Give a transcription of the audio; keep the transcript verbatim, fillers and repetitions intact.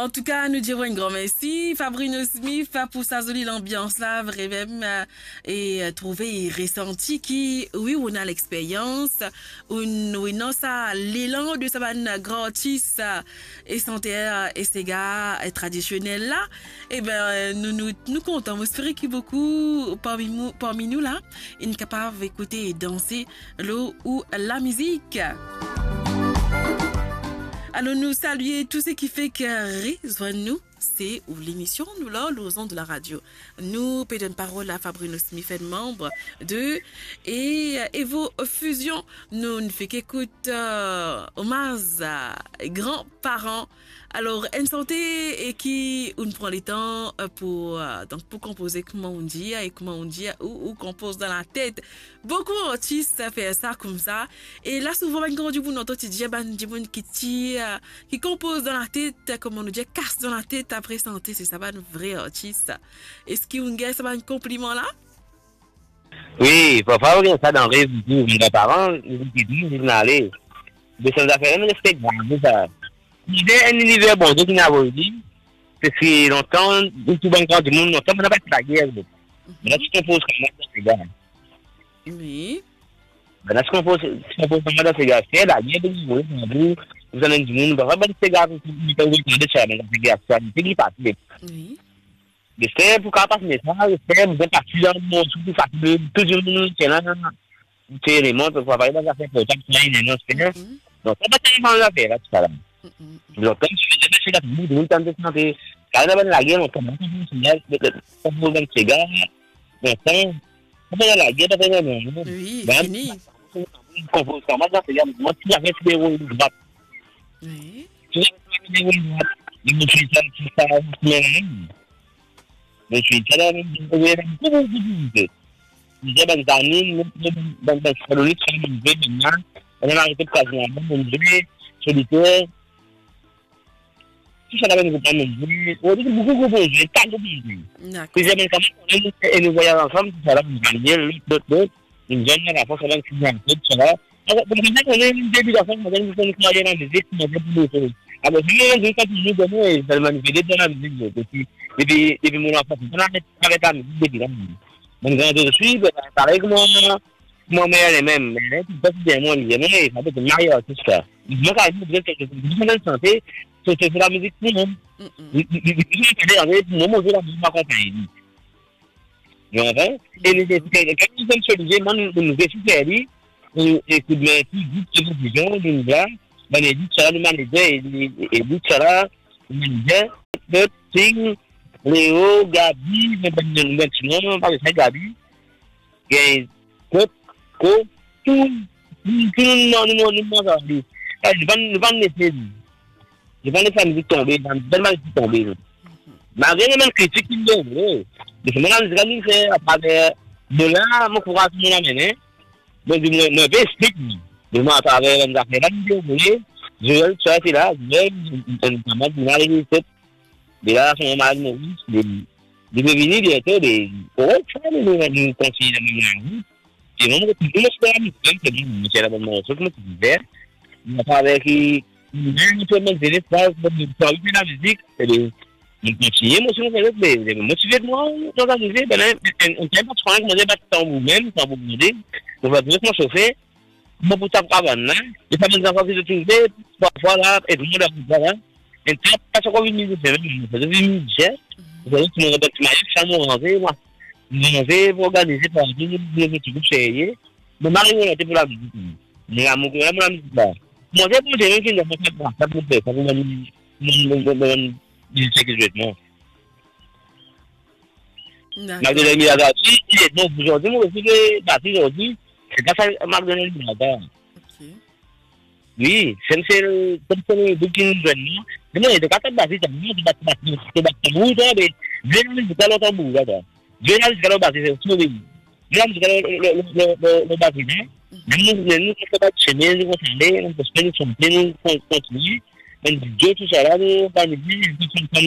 En tout cas, nous dirons un grand merci. Fabrino Smith pour sa jolie ambiance là, vraiment, euh, et euh, trouver et ressenti qui, oui, on a l'expérience, on, oui, non, ça, l'élan de sa grand artiste et santé et ces gars traditionnels là, et ben, nous, nous, nous comptons, on espère qu'il y a beaucoup parmi nous, parmi nous là, ils sont capables d'écouter et danser l'eau ou la musique. Alors nous saluer tout ce qui fait que rejoignent-nous, c'est l'émission nous là, l'ozon de la radio. Nous pédons parole à Fabrino Smith, membre de et Evo Fusion. Nous ne fait qu'écoute euh, hommage à grands-parents. Alors, une santé et qui on prend le temps pour donc pour composer comment on dit et comment on dit ou, ou compose dans la tête. Beaucoup d'artistes font ça comme ça et là souvent quand du bon entend dire ben du bon qui tire qui compose dans la tête comme on dit casse dans la tête après santé c'est ça va un vrai artiste. Est-ce qu'il y a ça va un compliment là? Oui, parfois on ça dans rêve du mes parents qui disent ils n'aller de ces affaires mais c'est grave ça. Il y a un univers bon Dieu qui n'a pas dit parce que longtemps tout bon quand du monde longtemps on n'a pas la guerre. Mais là tu composes comme ça c'est gars. Oui. Mais là tu composes tu composes comme ça c'est gars. C'est la guerre de vous vous allez du monde va pas c'est gars qui peut vous dire ça mais c'est gars ça c'est qui passe. Oui. Mais c'est pour qu'à passer message c'est vous êtes parti dans le monde tout fatigué tout le monde c'est là c'est les montres pour avoir des affaires pour ça il est non c'est donc ça va tellement la faire là tout ça là. Donc, comme je fais la vie, nous sommes en train de quand on a la guerre, on commence à se signaler pour vous vendre ces gars. Donc, on a la guerre, on a la oui, fini. On compose comment ça, c'est-à-dire, moi, si j'avais des rôles de droite. Oui. Si j'avais des rôles de droite, je me suis dit, ça va vous plaire. Je me suis dit, ça va vous plaire. Je me suis dit, ben, Dani, ben, ben, Salonique, ça va nous aider maintenant. On a arrêté de quasiment, on nous aider, solitaire. Si ça n'avait pas nous on dit beaucoup de choses, j'ai pas de choses. Si j'ai même commencé et nous voyons ensemble, ça va nous gagner, l'autre, l'autre, une jeune la force avec une grande tête, ça va. Alors, pour nous, on a une début d'affaires, on a une fois nous croyons dans la musique, on a beaucoup de choses. Alors, je vais quand nous donnons, et ça va nous aider dans la musique, depuis, depuis, depuis mon enfance, on a avec la musique depuis la musique. Donc, quand je suis, pareil que moi, moi, mais elle même, mais tout ça, c'est moi, il y a moi, ça peut être mariage, tout ça. Moi, quand je dis quelque chose, je suis en santé, c'est la musique pour nous. Je suis moi, je la musique m'accompagne. Et les quand nous sommes solisés, moi, nous nous récupérons, et que mes petits groupes de télévision, nous là, ben, les dit ça, nous manager, et dit ça, nous manager, d'autres signes, Léo, Gabi, maintenant, pas de ça, Gabi, et tout, tout, tout, tout le monde, nous, nous, nous, nous, je vais me laisser. Je vais laisser la musique tomber, je vais la musique tomber. Malgré les mêmes critiques qu'il y a, je vais la musique faire à travers de là, mon courage, mon amène. Donc, je vais expliquer. Je vais à travers les affaires, je vais le faire là, je vais notamment pour aller de là, son mal mourir, de devenir directeur des. Ouais, ça, nous conseillons la même langue. C'est vraiment que tout le monde se fait la musique, c'est la bonne morceau, comme tu disais. À travers qui. Nous sommes dans les espaces, nous sommes dans la musique, nous continuons, moi, je suis motivé de moi, d'organiser, on ne tient pas de soin, on ne pas de vous-même, sans vous demander, on va directement chauffer, moi, pour ta caravane, là, et ça me fait de trouver, parfois, là, et tout le monde a vu là, et ça, pas encore une minute, c'est une minute, vous savez, tout le monde a dit, ça m'a rentré, moi, nous avons pour organiser, pour organiser, nous avons tout cherché, mais Marie, on a été pour la musique, mais à mon cœur, la musique, là. Moi, j'ai pour des gens qui ne font pas ça pour faire, ça pour me dire que je vais être McDonald's Milagati, il est donc aujourd'hui, moi aussi, que parti aujourd'hui, c'est pas ça McDonald's Milagati. Oui, c'est le booking de nous. Mais il y a des cas de base, il y a des cas de base, il y a des cas de base, mais je vais vous dire l'autre bout, là. Je vais vous dire l'autre base, c'est tout. Je vais vous dire le base, nous, nous, nous, nous, pas de chemin, nous, on s'en nous, nous, continuer. Mais Dieu, tout ça là, nous, pas nous dire, nous,